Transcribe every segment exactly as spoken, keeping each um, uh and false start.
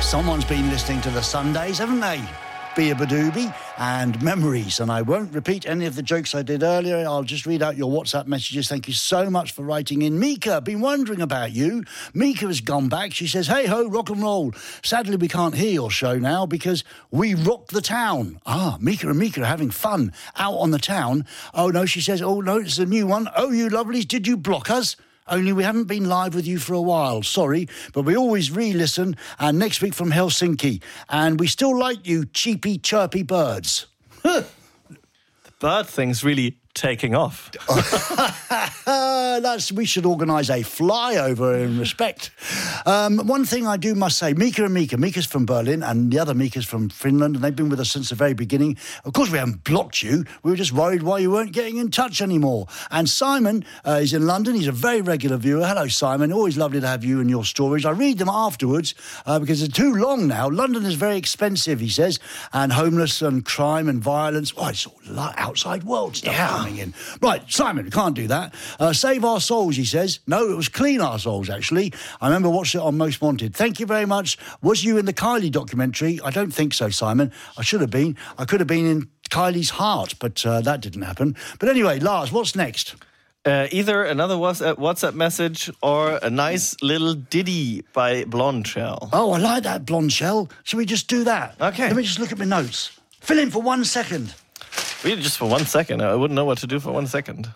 Someone's been listening to the Sundays, haven't they? Beabadooby and Memories. And I won't repeat any of the jokes I did earlier. I'll just read out your WhatsApp messages. Thank you so much for writing in. Mika, been wondering about you. Mika has gone back. She says, hey ho, rock and roll. Sadly, we can't hear your show now because we rock the town. Ah, Mika and Mika are having fun out on the town. Oh no, she says, oh no, it's a new one. Oh, you lovelies, did you block us? Only we haven't been live with you for a while. Sorry, but we always re-listen. And next week from Helsinki. And we still like you, cheapy, chirpy birds. The bird thing's really taking off. That's we should organise a flyover in respect. Um, one thing I do must say, Mika and Mika. Mika's from Berlin and the other Mika's from Finland, and they've been with us since the very beginning. Of course, we haven't blocked you. We were just worried why you weren't getting in touch anymore. And Simon uh, is in London. He's a very regular viewer. Hello, Simon. Always lovely to have you and your stories. I read them afterwards uh, because they're too long now. London is very expensive, he says, and homeless and crime and violence. Oh, it's all like outside world stuff yeah. coming in. Right, Simon, we can't do that. Uh, save our souls, he says. No, it was clean our souls, actually. I remember watching it on Most Wanted. Thank you very much. Was you in the Kylie documentary? I don't think so, Simon. I should have been. I could have been in Kylie's heart, but uh, that didn't happen. But anyway, Lars, what's next? Uh, either another WhatsApp, WhatsApp message or a nice little ditty by Blonde Shell. Oh, I like that, Blonde Shell. Shall we just do that? Okay. Let me just look at my notes. Fill in for one second. Really, just for one second. I wouldn't know what to do for one second.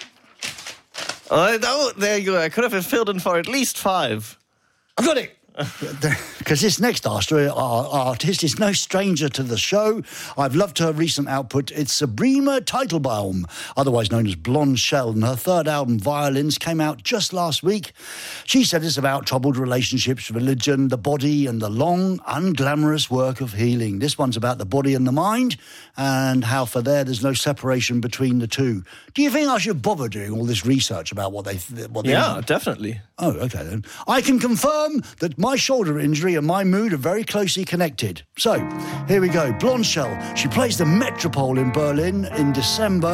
Oh, no, there you go. I could have filled in for at least five. I got it. Because this next artist, artist is no stranger to the show. I've loved her recent output. It's Sabrina Teitelbaum, otherwise known as Blonde Shell, and her third album, Violins, came out just last week. She said it's about troubled relationships, religion, the body, and the long, unglamorous work of healing. This one's about the body and the mind, and how for there, there's no separation between the two. Do you think I should bother doing all this research about what they... What they yeah, definitely. Oh, OK, then. I can confirm that my shoulder injury and my mood are very closely connected. So, here we go. Blonde Shell. She plays the Metropole in Berlin in December.